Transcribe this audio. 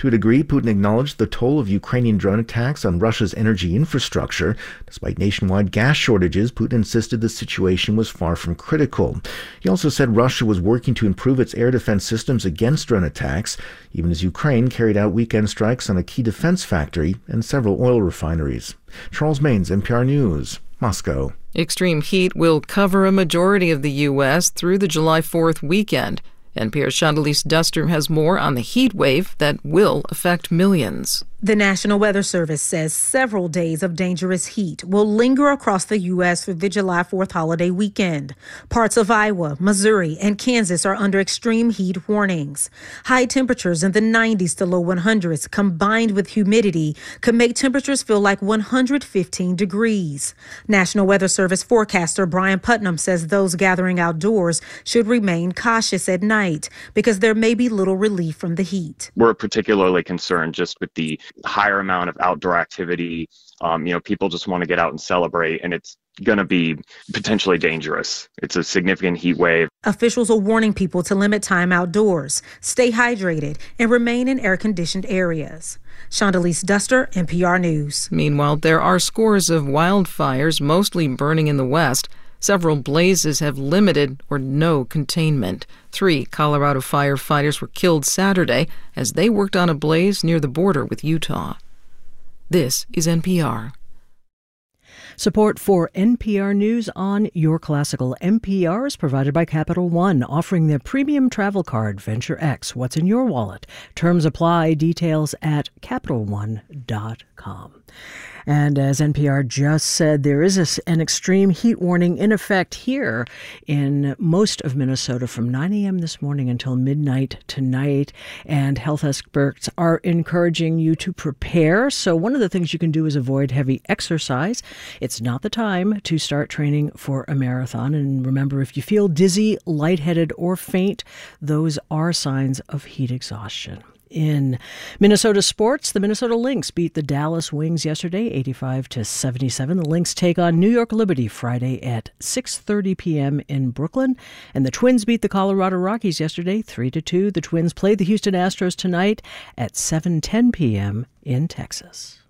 To a degree, Putin acknowledged the toll of Ukrainian drone attacks on Russia's energy infrastructure. Despite nationwide gas shortages, Putin insisted the situation was far from critical. He also said Russia was working to improve its air defense systems against drone attacks, even as Ukraine carried out weekend strikes on a key defense factory and several oil refineries. Charles Maines, NPR News, Moscow. Extreme heat will cover a majority of the U.S. through the July 4th weekend. NPR's Chandalise Duster has more on the heat wave that will affect millions. The National Weather Service says several days of dangerous heat will linger across the U.S. through the July 4th holiday weekend. Parts of Iowa, Missouri, and Kansas are under extreme heat warnings. High temperatures in the 90s to low 100s combined with humidity could make temperatures feel like 115 degrees. National Weather Service forecaster Brian Putnam says those gathering outdoors should remain cautious at night because there may be little relief from the heat. We're particularly concerned just with the higher amount of outdoor activity. People just want to get out and celebrate, and it's going to be potentially dangerous. It's a significant heat wave. Officials are warning people to limit time outdoors, stay hydrated, and remain in air-conditioned areas. Chandalise Duster, NPR News. Meanwhile, there are scores of wildfires, mostly burning in the west. Several blazes have limited or no containment. 3 Colorado firefighters were killed Saturday as they worked on a blaze near the border with Utah. This is NPR. Support for NPR News on Your Classical NPR is provided by Capital One, offering their premium travel card, Venture X. What's in your wallet? Terms apply. Details at CapitalOne.com. And as NPR just said, there is an extreme heat warning in effect here in most of Minnesota from 9 a.m. this morning until midnight tonight. And health experts are encouraging you to prepare. So one of the things you can do is avoid heavy exercise. It's not the time to start training for a marathon. And remember, if you feel dizzy, lightheaded, or faint, those are signs of heat exhaustion. In Minnesota sports, the Minnesota Lynx beat the Dallas Wings yesterday, 85-77. The Lynx take on New York Liberty Friday at 6:30 p.m. in Brooklyn. And the Twins beat the Colorado Rockies yesterday, 3-2. The Twins play the Houston Astros tonight at 7:10 p.m. in Texas.